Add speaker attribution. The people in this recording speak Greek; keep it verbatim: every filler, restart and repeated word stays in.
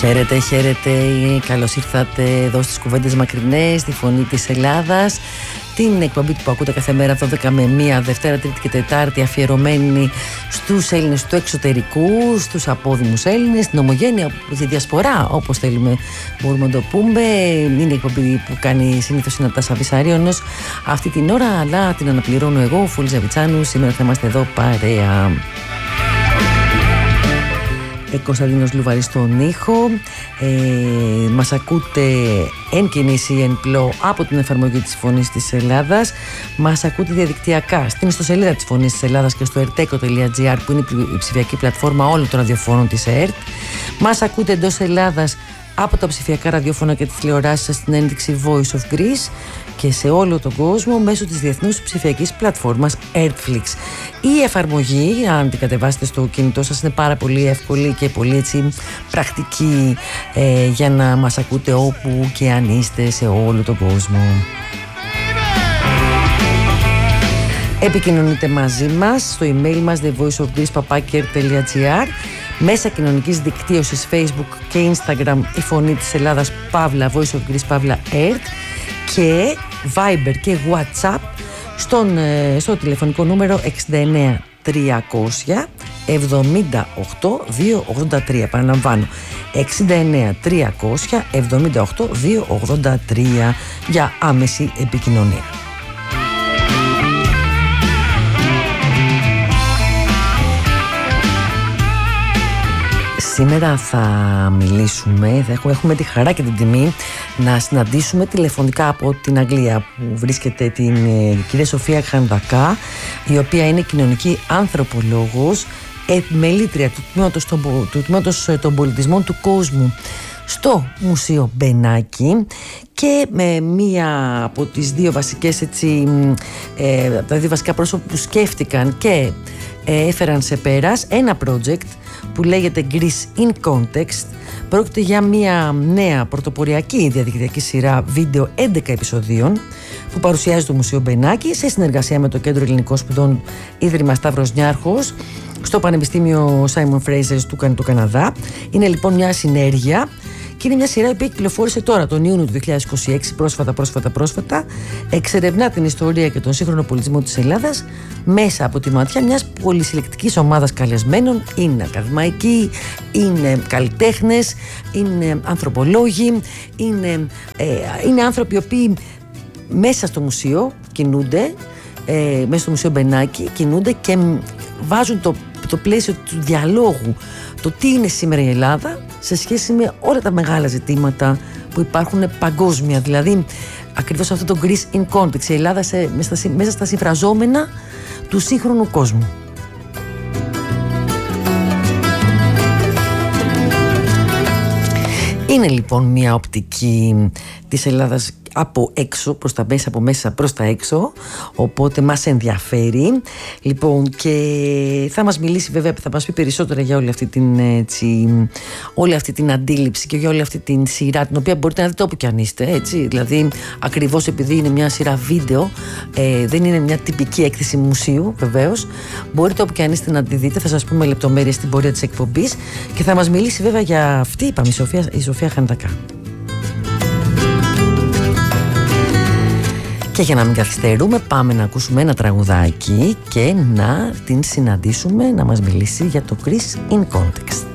Speaker 1: Χαίρετε, χαίρετε, καλώς ήρθατε εδώ στις Κουβέντες Μακρινές, τη φωνή της Ελλάδας. Την εκπομπή που ακούτε κάθε μέρα δώδεκα με μία, Δευτέρα, Τρίτη και Τετάρτη, αφιερωμένη στους Έλληνες του εξωτερικού, στους απόδημους Έλληνες, την ομογένεια, τη διασπορά, όπως θέλουμε μπορούμε να το πούμε. Είναι η εκπομπή που κάνει συνήθως η Νατάσα Βυσσαρίωνος αυτή την ώρα, αλλά την αναπληρώνω εγώ, Φούλη Ζαβιτσάνου. Σήμερα θα είμαστε εδώ παρέα. Κωνσταντίνος Λουβαρής στον ήχο. ε, Μας ακούτε εν κινήσει εν πλώ από την εφαρμογή της Φωνής της Ελλάδας. Μας ακούτε διαδικτυακά στην ιστοσελίδα της Φωνής της Ελλάδας και στο ερτέκο τελεία τζι άρ, που είναι η ψηφιακή πλατφόρμα όλων των ραδιοφώνων της ΕΡΤ. Μας ακούτε εντός Ελλάδας από τα ψηφιακά ραδιόφωνα και τις τηλεοράσεις σας στην ένδειξη Voice of Greece και σε όλο τον κόσμο μέσω της διεθνούς ψηφιακής πλατφόρμας Airtflix. Η εφαρμογή, αν την κατεβάσετε στο κινητό σας, είναι πάρα πολύ εύκολη και πολύ έτσι πρακτική ε, για να μας ακούτε όπου και αν είστε σε όλο τον κόσμο. Επικοινωνείτε μαζί μας στο email μας the voice of greece παπάκι τελεία τζι άρ, μέσα κοινωνικής δικτύωσης Facebook και Instagram η Φωνή της Ελλάδας παύλα Voice of Greece παύλα ΕΡΤ, και Viber και WhatsApp στον, στο τηλεφωνικό νούμερο εξήντα εννέα τριακόσια εβδομήντα οκτώ διακόσια ογδόντα τρία. Παραλαμβάνω, εξήντα εννέα τριακόσια εβδομήντα οκτώ διακόσια ογδόντα τρία για άμεση επικοινωνία. Σήμερα θα μιλήσουμε, θα έχουμε, έχουμε τη χαρά και την τιμή να συναντήσουμε τηλεφωνικά από την Αγγλία, που βρίσκεται την ε, κυρία Σοφία Χανδακά, η οποία είναι κοινωνική ανθρωπολόγος, επιμελήτρια του τμήματος των, του τμήματος των πολιτισμών του κόσμου στο Μουσείο Μπενάκη, και με μία από τις δύο βασικές έτσι, ε, τα δύο βασικά πρόσωπα που σκέφτηκαν και ε, έφεραν σε πέρας ένα project που λέγεται Greece in Context. Πρόκειται για μια νέα πρωτοποριακή διαδικτυακή σειρά βίντεο έντεκα επεισοδίων που παρουσιάζει το Μουσείο Μπενάκη σε συνεργασία με το Κέντρο Ελληνικών Σπουδών Ίδρυμα Σταύρος Νιάρχος στο Πανεπιστήμιο Simon Fraser του, του Καναδά. Είναι λοιπόν μια συνέργεια και είναι μια σειρά η οποία κυκλοφόρησε τώρα τον Ιούνιο του δύο χιλιάδες είκοσι έξι, πρόσφατα, πρόσφατα, πρόσφατα. Εξερευνά την ιστορία και τον σύγχρονο πολιτισμό της Ελλάδας μέσα από τη ματιά μιας πολυσυλλεκτικής ομάδας καλεσμένων. Είναι ακαδημαϊκοί, είναι καλλιτέχνες, είναι ανθρωπολόγοι, είναι, ε, είναι άνθρωποι οι οποίοι μέσα στο μουσείο κινούνται, ε, μέσα στο Μουσείο Μπενάκη κινούνται και βάζουν το, το πλαίσιο του διαλόγου, το τι είναι σήμερα η Ελλάδα σε σχέση με όλα τα μεγάλα ζητήματα που υπάρχουν παγκόσμια. Δηλαδή ακριβώς αυτό το Greece in Context, η Ελλάδα σε, μέσα, στα, μέσα στα συμφραζόμενα του σύγχρονου κόσμου. Είναι λοιπόν μια οπτική της Ελλάδας από έξω προς τα μέσα, από μέσα προς τα έξω, οπότε μας ενδιαφέρει λοιπόν, και θα μας μιλήσει βέβαια, θα μας πει περισσότερα για όλη αυτή την, έτσι, όλη αυτή την αντίληψη και για όλη αυτή την σειρά, την οποία μπορείτε να δείτε όπου κι αν είστε, έτσι, δηλαδή ακριβώς επειδή είναι μια σειρά βίντεο, ε, δεν είναι μια τυπική έκθεση μουσείου, βεβαίως μπορείτε όπου κι αν είστε να τη δείτε. Θα σας πούμε λεπτομέρειες στην πορεία της εκπομπής και θα μας μιλήσει βέβαια για αυτή, είπαμε, η Σοφία, η Σοφία Χανδακά. Και για να μην καθυστερούμε, πάμε να ακούσουμε ένα τραγουδάκι και να την συναντήσουμε να μας μιλήσει για το Greece in Context.